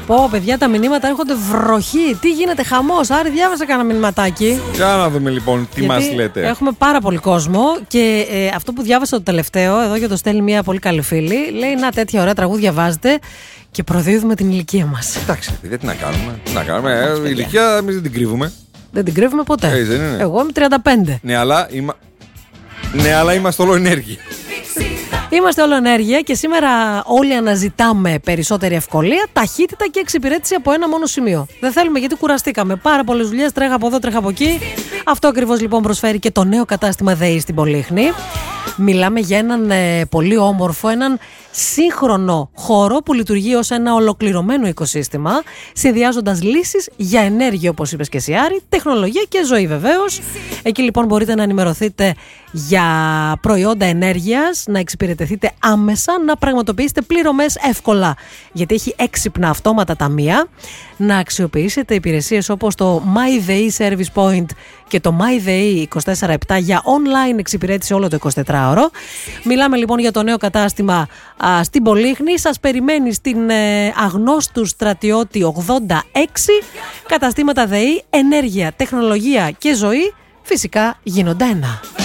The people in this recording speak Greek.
Πω, παιδιά, τα μηνύματα έρχονται βροχή. Τι γίνεται, χαμός. Άρη, διάβασα κάνα μηνυματάκι. Για να δούμε λοιπόν τι μας λέτε. Έχουμε πάρα πολύ κόσμο και αυτό που διάβασα το τελευταίο, εδώ και το στέλνει μια πολύ καλή φίλη, λέει: να, τέτοια ωραία τραγούδια βάζετε και προδίδουμε την ηλικία μας. Εντάξει, παιδιά, τι να κάνουμε. Τι να κάνουμε. Η ηλικία εμείς δεν την κρύβουμε. Δεν την κρύβουμε ποτέ. Δεν είναι. Εγώ είμαι 35. Ναι, αλλά είμαστε όλο ενέργειοι. Είμαστε όλο ενέργεια και σήμερα όλοι αναζητάμε περισσότερη ευκολία, ταχύτητα και εξυπηρέτηση από ένα μόνο σημείο. Δεν θέλουμε γιατί κουραστήκαμε. Πάρα πολλές δουλειές, τρέχα από εδώ, τρέχα από εκεί. Αυτό ακριβώς λοιπόν προσφέρει και το νέο κατάστημα ΔΕΗ στην Πολύχνη. Μιλάμε για έναν πολύ όμορφο, έναν σύγχρονο χώρο που λειτουργεί ως ένα ολοκληρωμένο οικοσύστημα, συνδυάζοντας λύσεις για ενέργεια, όπως είπες και εσύ Άρη, τεχνολογία και ζωή βεβαίως. Εκεί λοιπόν μπορείτε να ενημερωθείτε για προϊόντα ενέργειας, να εξυπηρετηθείτε άμεσα, να πραγματοποιήσετε πληρωμές εύκολα, γιατί έχει έξυπνα αυτόματα ταμεία, να αξιοποιήσετε υπηρεσίες όπως το MyDEI Service Point και το MyDEI 24/7 για online εξυπηρέτηση όλο το 24ωρο. Μιλάμε λοιπόν για το νέο κατάστημα στην Πολύχνη. Σας περιμένει στην Αγνώστου Στρατιώτη 86. Καταστήματα ΔΕΗ, ενέργεια, τεχνολογία και ζωή φυσικά γίνονται ένα.